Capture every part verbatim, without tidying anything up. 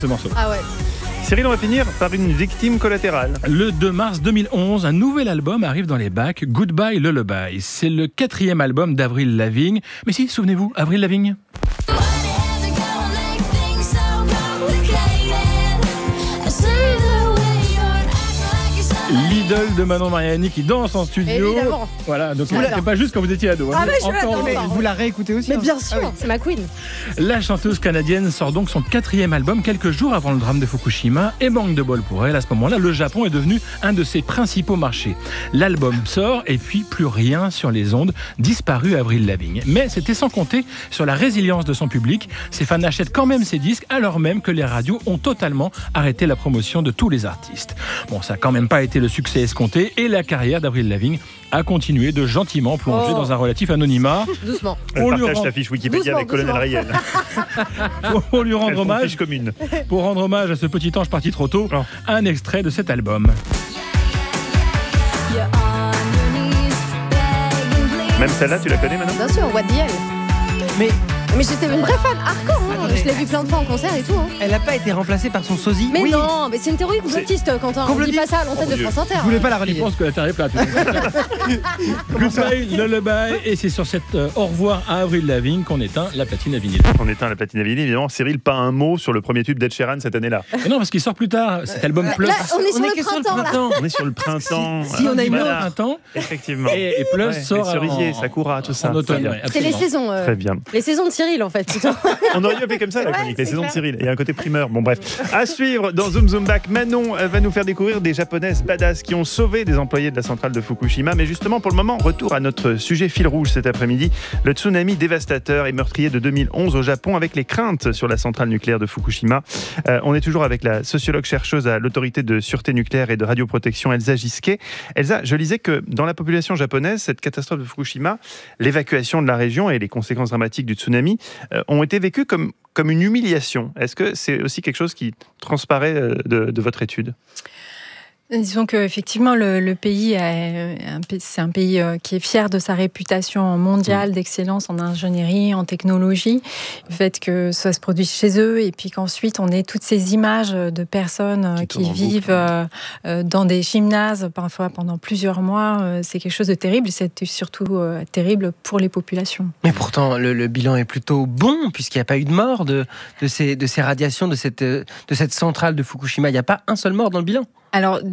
ce morceau. Ah ouais. Cyril, on va finir par une victime collatérale. Le deux mars deux mille onze, un nouvel album arrive dans les bacs, Goodbye Lullaby. C'est le quatrième album d'Avril Lavigne. Mais si, souvenez-vous, Avril Lavigne. L'idole de Manon Mariani qui danse en studio. Évidemment. Voilà, donc vous l'avez pas juste quand vous étiez ado. Hein. Ah mais je Encore mais Vous la réécoutez aussi. Mais hein. bien sûr, Ah oui. c'est ma queen. La chanteuse canadienne sort donc son quatrième album quelques jours avant le drame de Fukushima et manque de bol pour elle. À ce moment-là, le Japon est devenu un de ses principaux marchés. L'album sort et puis plus rien sur les ondes, disparu Avril Lavigne. Mais c'était sans compter sur la résilience de son public. Ses fans achètent quand même ses disques alors même que les radios ont totalement arrêté la promotion de tous les artistes. Bon, ça n'a quand même pas été le succès escompté et la carrière d'Avril Lavigne a continué de gentiment plonger Oh. dans un relatif anonymat. Doucement. Elle On lui partage rend- ta fiche Wikipédia Doucement, avec Colonel doucement. Rayel. Pour lui Elles rendre font hommage, fiche commune. pour rendre hommage à ce petit ange parti trop tôt, Oh. un extrait de cet album. Même celle-là, tu la connais maintenant? Bien sûr, What the Hell. Mais Mais j'étais une vraie fan hardcore. Hein. Attendez. Je l'ai vu plein de fois en concert et tout. Hein. elle n'a pas été remplacée par son sosie. Mais Oui. non, mais c'est une théorie complotiste, Quentin. On dit Complotiste. pas ça à l'antenne Oh, de Dieu. France Inter. Je voulais pas la Je relier. pense que la terre est plate. Goodbye, Lullaby, et c'est sur cette euh, au revoir à Avril Lavigne qu'on éteint la platine à vinyle. On éteint la platine à vinyle, évidemment. Cyril, pas un mot sur le premier tube d'Ed Sheeran cette année-là. Et non, parce qu'il sort plus tard. Cet album Plus. Là, on est sur On est le que sur le printemps, là. printemps. On est sur le printemps. Si, si on a une Voilà. printemps Effectivement. et, et Plus Ouais, sort les cerisiers, en, Sakura, tout ça. en automne. Très bien. ouais, C'est les absolument. saisons. euh, Très bien. Les saisons de Cyril, en fait. plutôt. On aurait dû appeler comme ça la Ouais, chronique, les c'est saisons de clair. Cyril. Il y a un côté primeur. Bon, bref. À suivre dans Zoom Zoom Back, Manon euh, va nous faire découvrir des japonaises badass qui ont sauvé des employés de la centrale de Fukushima. Mais justement, pour le moment, retour à notre sujet fil rouge cet après-midi. Le tsunami dévastateur et meurtrier de deux mille onze au Japon avec les craintes sur la centrale nucléaire de Fukushima. Euh, on est toujours avec la sociologue chercheuse à l'autorité de sûreté nucléaire et de radioprotection, Elsa Gisquet. Elsa, je lisais que dans la population japonaise, cette catastrophe de Fukushima, l'évacuation de la région et les conséquences dramatiques du tsunami euh, ont été vécues comme, comme une humiliation. Est-ce que c'est aussi quelque chose qui transparaît euh, de, de votre étude ? Disons qu'effectivement, le, le pays, est un, pays- c'est un pays euh, qui est fier de sa réputation mondiale d'excellence en ingénierie, en technologie. Le fait que ça se produise chez eux et puis qu'ensuite on ait toutes ces images de personnes euh, Qui tournent qui en vivent boucle. euh, euh, dans des gymnases, parfois pendant plusieurs mois, euh, c'est quelque chose de terrible. Et c'est surtout euh, terrible pour les populations. Mais pourtant, le, le bilan est plutôt bon, puisqu'il n'y a pas eu de mort de, de, ces, de ces radiations, de cette, euh, de cette centrale de Fukushima. Il n'y a pas un seul mort dans le bilan. Alors,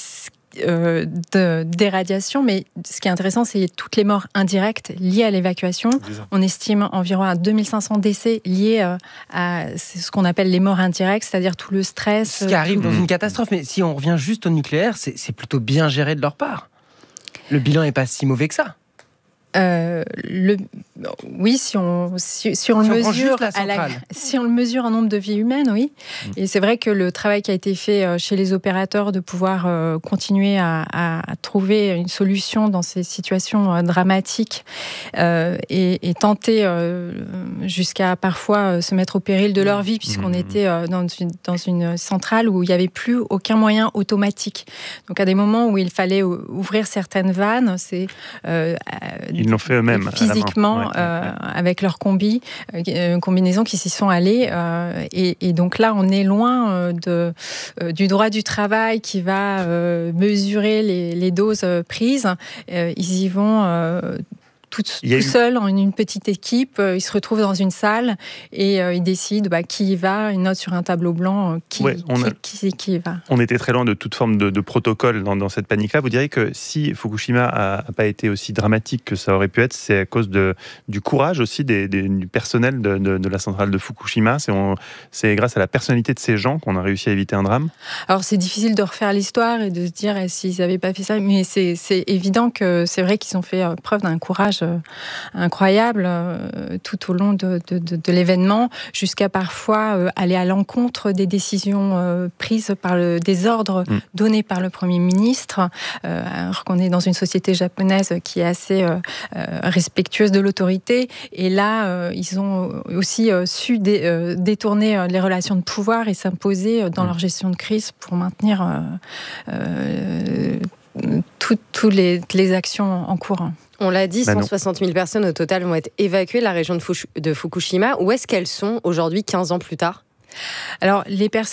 euh, de, des radiations, mais ce qui est intéressant, c'est toutes les morts indirectes liées à l'évacuation. On estime environ à deux mille cinq cents décès liés euh, à c'est ce qu'on appelle les morts indirectes, c'est-à-dire tout le stress. Ce qui arrive tout- dans une catastrophe. Mais si on revient juste au nucléaire, c'est, c'est plutôt bien géré de leur part. Le bilan n'est pas si mauvais que ça. Euh, le, oui, si on, si, si on Si le on prend mesure, juste la à la- centrale. si on le mesure en nombre de vies humaines, oui. Mmh. Et c'est vrai que le travail qui a été fait euh, chez les opérateurs de pouvoir euh, continuer à, à- à trouver une solution dans ces situations euh, dramatiques euh, et, et tenter euh, jusqu'à parfois euh, se mettre au péril de leur vie, puisqu'on Mmh. était euh, dans une, dans une centrale où il n'y avait plus aucun moyen automatique. Donc à des moments où il fallait ou- ouvrir certaines vannes, c'est euh, Ils l'ont fait eux-mêmes. à la main. physiquement Ouais, ouais, euh, ouais. avec leur combi, euh, combinaison qui s'y sont allés. euh, et, et donc là, on est loin euh, de, euh, du droit du travail qui va euh, mesurer les, les doses euh, prises. Euh, ils y vont euh, tout, Il y a tout eu- seuls, en une petite équipe. Euh, Ils se retrouvent dans une salle et euh, ils décident bah, qui y va. Ils notent sur un tableau blanc euh, qui, Ouais, on a- qui, qui, qui y va. On était très loin de toute forme de, de protocole dans, dans cette panique-là. Vous diriez que si Fukushima n'a pas été aussi dramatique que ça aurait pu être, c'est à cause de, du courage aussi des, des- du personnel de, de- de la centrale de Fukushima. C'est, on- c'est grâce à la personnalité de ces gens qu'on a réussi à éviter un drame. Alors c'est difficile de refaire l'histoire et de se dire eh, s'ils n'avaient pas fait ça, mais c'est, c'est évident que c'est vrai qu'ils ont fait euh, preuve d'un courage euh, incroyable euh, tout au long de, de, de, de l'événement, jusqu'à parfois euh, aller à l'encontre des décisions euh, prises par le, des ordres Mm. donnés par le Premier ministre, euh, alors qu'on est dans une société japonaise qui est assez euh, euh, respectueuse de l'autorité. Et là, euh, ils ont aussi euh, su dé, euh, détourner euh, les relations de pouvoir et s'imposer euh, dans Mm. leur gestion de crise pour maintenir euh, euh, toutes tout les, les actions en cours. On l'a dit, Bah non. cent soixante mille personnes au total vont être évacuées de la région de, Fush- de Fukushima. Où est-ce qu'elles sont aujourd'hui, quinze ans plus tard ? Alors, les personnes